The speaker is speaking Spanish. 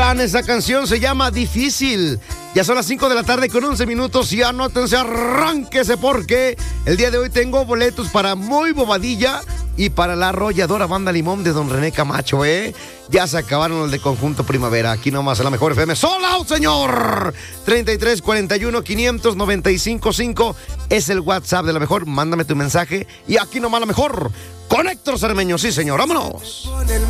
Beltrán, esa canción se llama Difícil. Ya son las 5 de la tarde con 11 minutos y anótense, arránquese porque el día de hoy tengo boletos para Muy Bobadilla y para la arrolladora Banda Limón de Don René Camacho, Ya se acabaron los de Conjunto Primavera. Aquí nomás en la mejor FM. ¡Sold out, señor! 3341-595-5 es el WhatsApp de la mejor. Mándame tu mensaje y aquí nomás la mejor. Con Héctor Cermeño, sí, señor. ¡Vámonos!